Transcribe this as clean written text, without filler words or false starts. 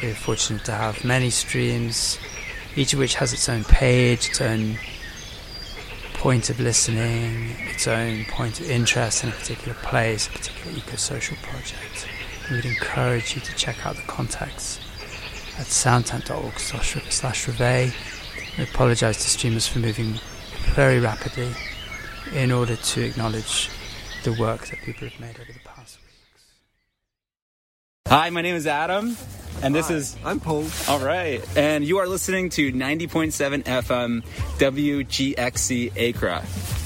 We're fortunate to have many streams, each of which has its own page, its own point of listening, its own point of interest in a particular place, a particular eco-social project. We would encourage you to check out the contacts at soundtank.org/Reveille. We apologise to streamers for moving very rapidly in order to acknowledge the work that people have made over the past weeks. Hi, my name is Adam, and this is... I'm Paul. All right, and you are listening to 90.7 FM WGXC Accra.